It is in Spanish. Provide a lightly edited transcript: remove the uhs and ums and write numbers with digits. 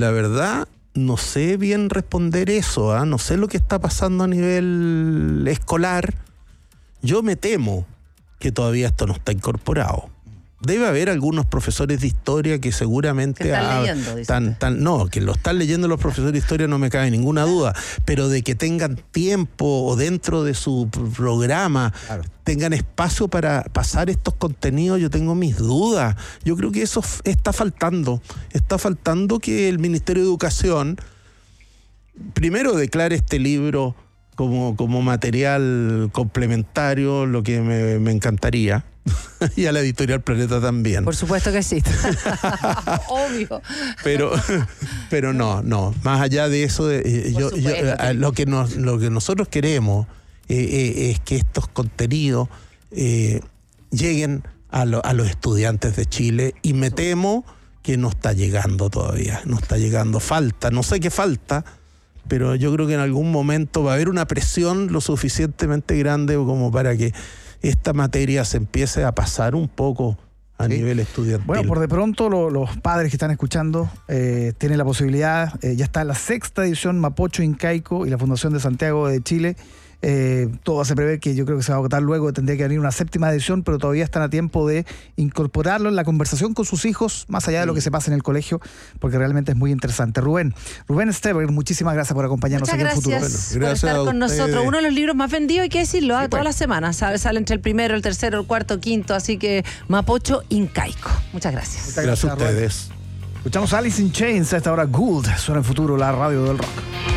la verdad no sé bien responder eso, no sé lo que está pasando a nivel escolar. Yo me temo que todavía esto no está incorporado. Debe haber algunos profesores de historia que seguramente que están leyendo, no, que lo están leyendo los profesores de historia no me cabe ninguna duda, pero de que tengan tiempo o dentro de su programa tengan espacio para pasar estos contenidos, yo tengo mis dudas. Yo creo que eso está faltando que el Ministerio de Educación primero declare este libro como material complementario, lo que me encantaría. Y a la Editorial Planeta también. Por supuesto que sí. Obvio. Pero no. Más allá de eso, lo que nosotros queremos es que estos contenidos lleguen a los estudiantes de Chile, y me temo que no está llegando todavía. No está llegando. Falta. No sé qué falta, pero yo creo que en algún momento va a haber una presión lo suficientemente grande como para que esta materia se empiece a pasar un poco a nivel estudiantil. Bueno, por de pronto los padres que están escuchando tienen la posibilidad, ya está la 6ª edición Mapocho Incaico y la Fundación de Santiago de Chile. Todo se prevé que yo creo que se va a agotar luego, tendría que venir una 7ª edición, pero todavía están a tiempo de incorporarlo en la conversación con sus hijos, más allá de lo que se pasa en el colegio, porque realmente es muy interesante. Rubén Stever, muchísimas gracias por acompañarnos aquí en Futuro. Gracias por estar con nosotros. Uno de los libros más vendidos, hay que decirlo, todas las semanas. Sale entre el primero, el tercero, el cuarto, quinto, así que Mapocho Incaico. Muchas gracias. Gracias a ustedes. Escuchamos Alice in Chains a esta hora. Gould suena en Futuro, la radio del rock.